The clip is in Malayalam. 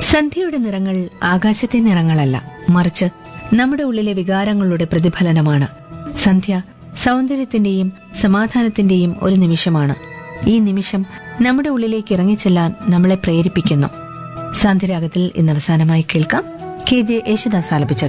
സന്ധ്യയുടെ നിറങ്ങൾ ആകാശത്തെ നിറങ്ങളല്ല, മറിച്ച് നമ്മുടെ ഉള്ളിലെ വികാരങ്ങളുടെ പ്രതിഫലനമാണ്. സന്ധ്യ സൗന്ദര്യത്തിന്റെയും സമാധാനത്തിന്റെയും ഒരു നിമിഷമാണ്. ഈ നിമിഷം നമ്മുടെ ഉള്ളിലേക്ക് ഇറങ്ങിച്ചെല്ലാൻ നമ്മളെ പ്രേരിപ്പിക്കുന്നു. സാന്ധ്യരാഗത്തിൽ ഇന്ന് അവസാനമായി കേൾക്കാം KJ യേശുദാസ് ആലപിച്ച